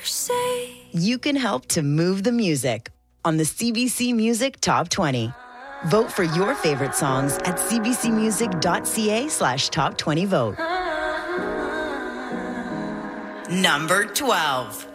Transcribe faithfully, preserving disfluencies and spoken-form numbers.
say. You can help to move the music on the C B C Music Top twenty. Vote for your favorite songs at cbcmusic.ca slash top 20 vote. Number twelve.